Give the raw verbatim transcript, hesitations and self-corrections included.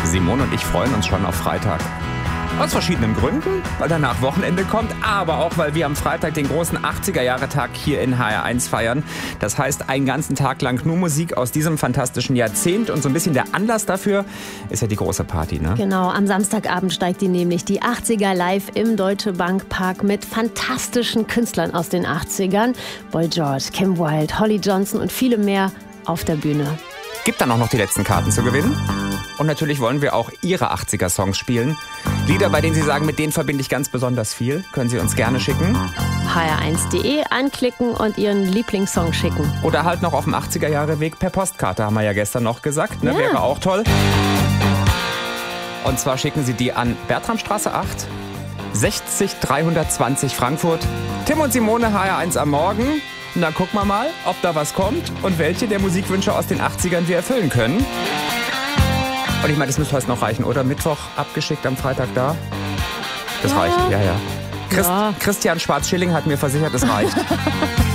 Simone und ich freuen uns schon auf Freitag. Aus verschiedenen Gründen, weil danach Wochenende kommt, aber auch, weil wir am Freitag den großen achtziger-Jahre-Tag hier in H R eins feiern. Das heißt, einen ganzen Tag lang nur Musik aus diesem fantastischen Jahrzehnt. Und so ein bisschen der Anlass dafür ist ja die große Party, ne? Genau, am Samstagabend steigt die nämlich, die achtziger live im Deutsche Bank Park mit fantastischen Künstlern aus den achtzigern. Boy George, Kim Wilde, Holly Johnson und viele mehr auf der Bühne. Gibt dann auch noch die letzten Karten zu gewinnen. Und natürlich wollen wir auch Ihre achtziger-Songs spielen. Lieder, bei denen Sie sagen, mit denen verbinde ich ganz besonders viel. Können Sie uns gerne schicken. H R eins punkt de anklicken und Ihren Lieblingssong schicken. Oder halt noch auf dem achtziger-Jahre-Weg per Postkarte, haben wir ja gestern noch gesagt. Ne? Ja. Wäre auch toll. Und zwar schicken Sie die an Bertramstraße acht, sechzig dreihundertzwanzig Frankfurt. Tim und Simone, H R eins am Morgen. Und dann gucken wir mal, ob da was kommt und welche der Musikwünsche aus den achtzigern wir erfüllen können. Und ich meine, das müsste heute noch reichen, oder? Mittwoch abgeschickt, am Freitag da. Das ja. reicht, ja, ja. Christ, ja. Christian Schwarz-Schilling hat mir versichert, das reicht.